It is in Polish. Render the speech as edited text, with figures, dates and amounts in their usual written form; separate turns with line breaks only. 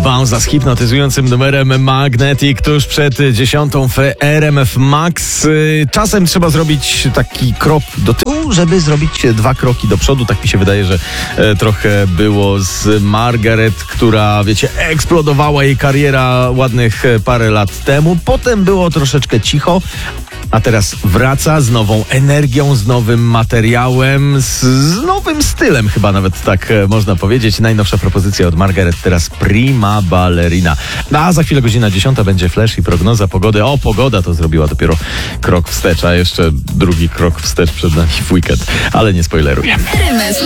Bauza z hipnotyzującym numerem Magnetic tuż przed 10 w RMF Max. Czasem trzeba zrobić taki krok do tyłu, żeby zrobić 2 kroki do przodu. Tak mi się wydaje, że trochę było z Margaret, która, wiecie, eksplodowała jej kariera ładnych parę lat temu. Potem było troszeczkę cicho, a teraz wraca z nową energią, z nowym materiałem, z nowym stylem, chyba nawet tak można powiedzieć. Najnowsza propozycja od Margaret, teraz Prima Ballerina. A za chwilę godzina 10 będzie flash i prognoza pogody. O, pogoda to zrobiła dopiero krok wstecz, a jeszcze drugi krok wstecz przed nami w weekend, ale nie spoileruję.
RMF